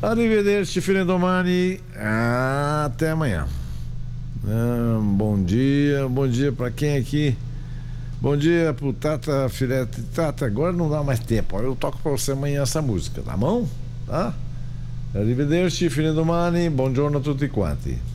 Arrivederci, filho domani. Até amanhã. Bom dia para quem aqui? Bom dia pro Tata Filete. Tata, agora não dá mais tempo. Eu toco para você amanhã essa música, tá bom? Tá? Arrivederci, filho domani. Buongiorno a tutti quanti.